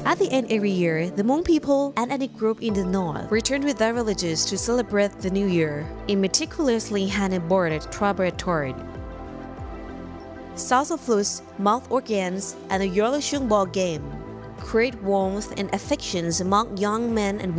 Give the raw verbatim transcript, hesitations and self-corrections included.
At the end every year, the Hmong people and ethnic group in the north return with their villages to celebrate the new year in meticulously hand-embroidered trapper Salsa flutes, mouth organs, and the Yorlishung ball game create warmth and affections among young men and women.